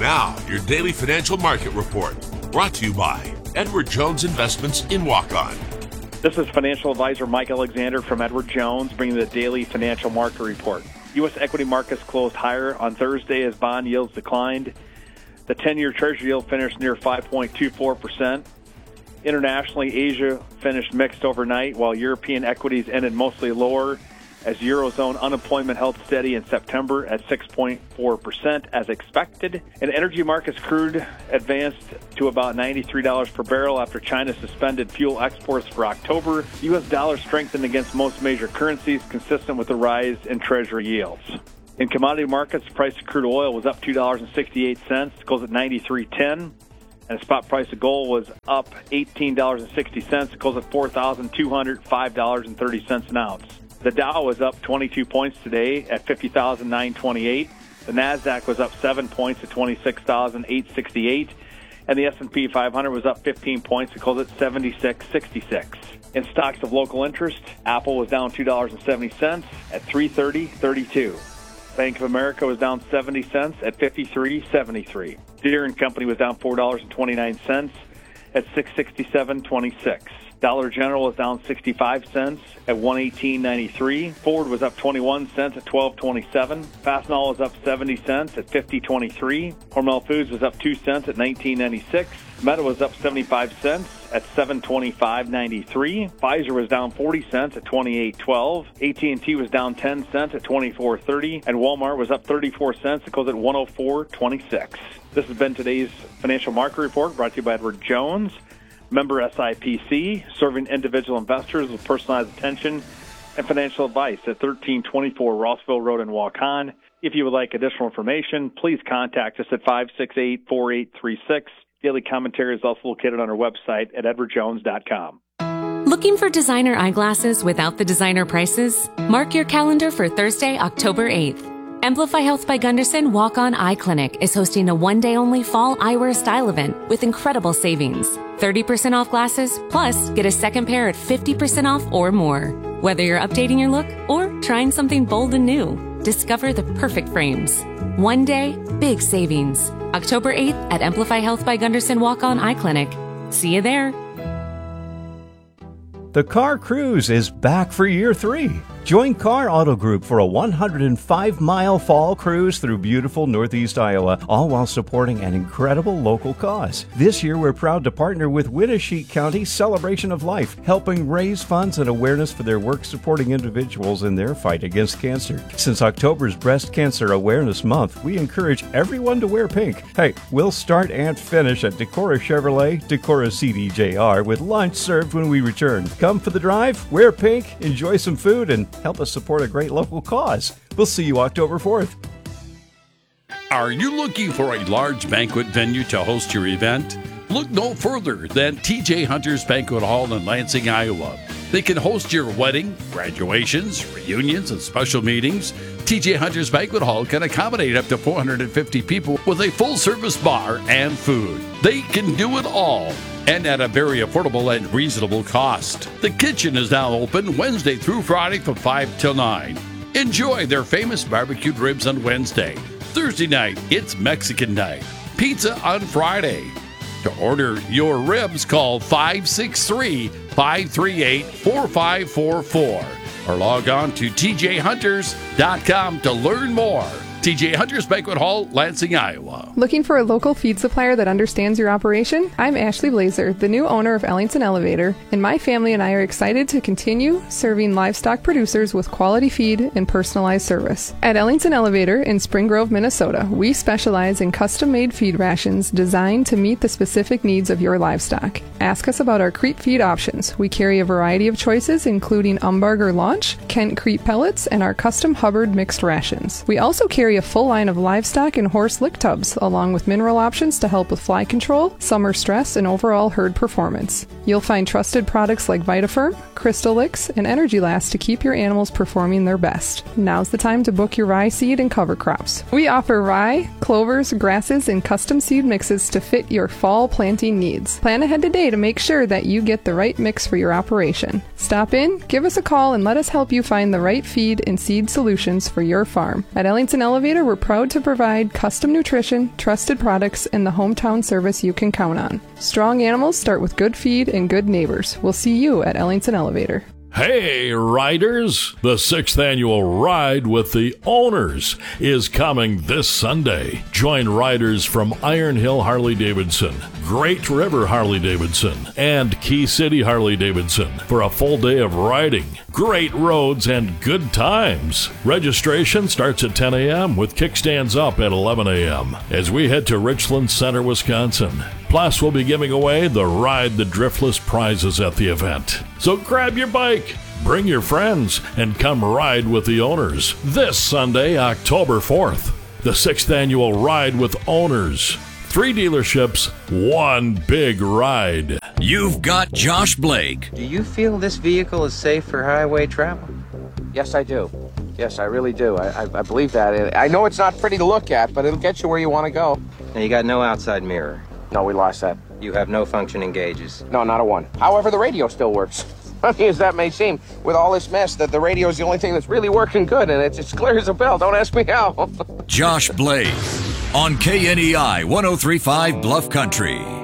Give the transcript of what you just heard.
Now, your daily financial market report, brought to you by Edward Jones Investments in Waukon. This is financial advisor Mike Alexander from Edward Jones, bringing the daily financial market report. U.S. equity markets closed higher on Thursday as bond yields declined. The 10-year Treasury yield finished near 5.24%. Internationally, Asia finished mixed overnight, while European equities ended mostly lower as Eurozone unemployment held steady in September at 6.4% as expected. In energy markets, crude advanced to about $93 per barrel after China suspended fuel exports for October. U.S. dollar strengthened against most major currencies, consistent with the rise in Treasury yields. In commodity markets, the price of crude oil was up $2.68, goes at $93.10. And the spot price of gold was up $18.60, goes at $4,205.30 an ounce. The Dow was up 22 points today at 50,928. The Nasdaq was up 7 points at 26,868. And the S&P 500 was up 15 points. It closed at 7666. In stocks of local interest, Apple was down $2.70 at $330.32. Bank of America was down 70 cents at $53.73. Deere & Company was down $4.29 at $667.26. Dollar General was down 65 cents at $118.93. Ford was up 21 cents at $12.27. Fastenal was up 70 cents at $50.23. Hormel Foods was up 2 cents at $19.96. Meta was up 75 cents at $725.93. Pfizer was down 40 cents at $28.12. AT&T was down 10 cents at $24.30. And Walmart was up 34 cents. It goes at $104.26. This has been today's financial market report, brought to you by Edward Jones, member SIPC, serving individual investors with personalized attention and financial advice at 1324 Rossville Road in Waukon. If you would like additional information, please contact us at 568-4836. Daily commentary is also located on our website at edwardjones.com. Looking for designer eyeglasses without the designer prices? Mark your calendar for Thursday, October 8th. Amplify Health by Gunderson Walk-On Eye Clinic is hosting a one-day-only fall eyewear style event with incredible savings. 30% off glasses, plus get a second pair at 50% off or more. Whether you're updating your look or trying something bold and new, discover the perfect frames. One day, big savings. October 8th at Amplify Health by Gunderson Walk-On Eye Clinic. See you there. The Car Cruise is back for year 3. Join Car Auto Group for a 105-mile fall cruise through beautiful Northeast Iowa, all while supporting an incredible local cause. This year, we're proud to partner with Winnesheek County Celebration of Life, helping raise funds and awareness for their work supporting individuals in their fight against cancer. Since October's Breast Cancer Awareness Month, we encourage everyone to wear pink. Hey, we'll start and finish at Decorah Chevrolet, Decorah CDJR, with lunch served when we return. Come for the drive, wear pink, enjoy some food, and help us support a great local cause. We'll see you October 4th. Are you looking for a large banquet venue to host your event? Look no further than TJ Hunter's Banquet Hall in Lansing, Iowa. They can host your wedding, graduations, reunions, and special meetings. TJ Hunter's Banquet Hall can accommodate up to 450 people with a full-service bar and food. They can do it all, and at a very affordable and reasonable cost. The kitchen is now open Wednesday through Friday from 5 till 9. Enjoy their famous barbecued ribs on Wednesday. Thursday night, it's Mexican night. Pizza on Friday. To order your ribs, call 563-538-4544 or log on to tjhunters.com to learn more. TJ Hunter's Banquet Hall, Lansing, Iowa. Looking for a local feed supplier that understands your operation? I'm Ashley Blazer, the new owner of Ellington Elevator, and my family and I are excited to continue serving livestock producers with quality feed and personalized service. At Ellington Elevator in Spring Grove, Minnesota, we specialize in custom-made feed rations designed to meet the specific needs of your livestock. Ask us about our creep feed options. We carry a variety of choices, including Umbarger Launch, Kent Creep Pellets, and our custom Hubbard mixed rations. We also carry a full line of livestock and horse lick tubs, along with mineral options to help with fly control, summer stress, and overall herd performance. You'll find trusted products like VitaFirm, Crystal Licks, and Energy Last to keep your animals performing their best. Now's the time to book your rye seed and cover crops. We offer rye, clovers, grasses, and custom seed mixes to fit your fall planting needs. Plan ahead today to make sure that you get the right mix for your operation. Stop in, give us a call, and let us help you find the right feed and seed solutions for your farm. At Ellington Elevator, Elevator, we're proud to provide custom nutrition, trusted products, and the hometown service you can count on. Strong animals start with good feed and good neighbors. We'll see you at Ellington Elevator. Hey, riders! The 6th annual Ride with the Owners is coming this Sunday. Join riders from Iron Hill Harley-Davidson, Great River Harley-Davidson, and Key City Harley-Davidson for a full day of riding, great roads, and good times. Registration starts at 10 a.m. with kickstands up at 11 a.m. as we head to Richland Center, Wisconsin. Plus, we'll be giving away the Ride the Driftless prizes at the event. So grab your bike, bring your friends, and come ride with the Owners this Sunday, October 4th. The 6th annual Ride with Owners. 3 dealerships, 1 big ride. You've got Josh Blake. Do you feel this vehicle is safe for highway travel? Yes, I do. Yes, I really do. I believe that. I know it's not pretty to look at, but it'll get you where you want to go. Now, you got no outside mirror. No, we lost that. You have no functioning gauges. No, not a one. However, the radio still works. Funny as that may seem, with all this mess, that the radio is the only thing that's really working good, and it's clear as a bell. Don't ask me how. Josh Blake on KNEI 103.5 Bluff Country.